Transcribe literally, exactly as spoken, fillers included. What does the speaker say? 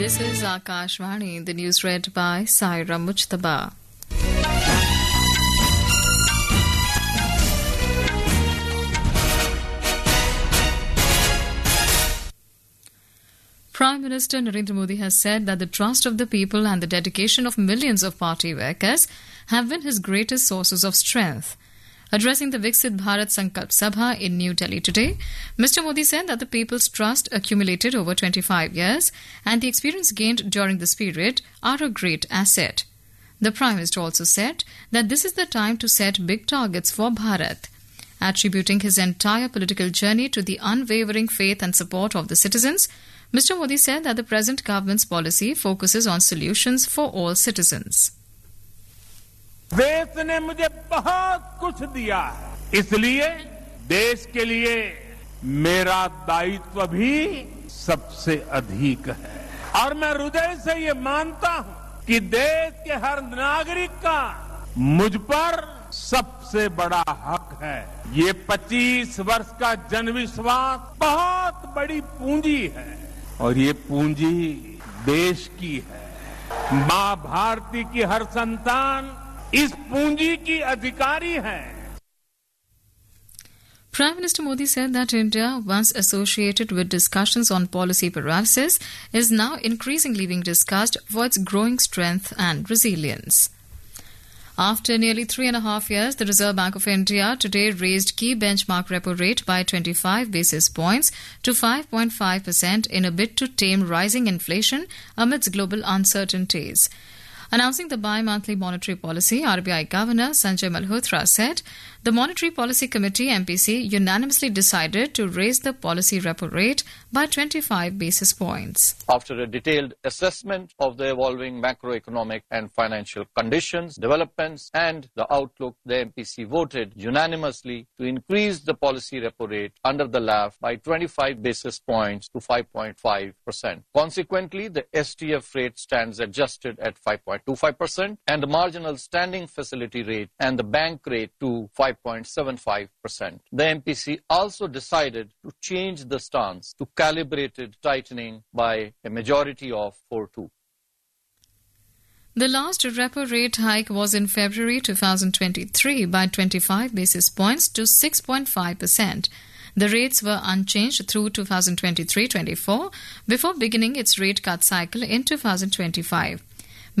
This is Akashvani, the news read by Saira Mujtaba. Prime Minister Narendra Modi has said that the trust of the people and the dedication of millions of party workers have been his greatest sources of strength. Addressing the Viksit Bharat Sankalp Sabha in New Delhi today, Mister Modi said that the people's trust accumulated over twenty-five years and the experience gained during this period are a great asset. The Prime Minister also said that this is the time to set big targets for Bharat. Attributing his entire political journey to the unwavering faith and support of the citizens, Mister Modi said that the present government's policy focuses on solutions for all citizens. देश ने मुझे बहुत कुछ दिया है, इसलिए देश के लिए मेरा दायित्व भी सबसे अधिक है और मैं हृदय से ये मानता हूं कि देश के हर नागरिक का मुझ पर सबसे बड़ा हक है। ये पच्चीस वर्ष का जनविश्वास बहुत बड़ी पूंजी है और ये पूंजी देश की है। मां भारती की हर संतान इस पूंजी की अधिकारी है। Prime Minister Modi said that India, once associated with discussions on policy paralysis, is now increasingly being discussed for its growing strength and resilience. After nearly three and a half years, the Reserve Bank of India today raised key benchmark repo rate by twenty-five basis points to five point five percent in a bid to tame rising inflation amidst global uncertainties. Announcing the bi-monthly monetary policy, R B I Governor Sanjay Malhotra said the Monetary Policy Committee M P C unanimously decided to raise the policy repo rate by twenty-five basis points. After a detailed assessment of the evolving macroeconomic and financial conditions, developments and the outlook, the M P C voted unanimously to increase the policy repo rate under the L A F by twenty-five basis points to five point five percent. Consequently, the S T F rate stands adjusted at five point two five percent and the marginal standing facility rate and the bank rate to five point seven five percent. The M P C also decided to change the stance to calibrated tightening by a majority of four to two. The last repo rate hike was in February twenty twenty-three by twenty-five basis points to six point five percent. The rates were unchanged through twenty twenty-three twenty-four before beginning its rate cut cycle in two thousand twenty-five.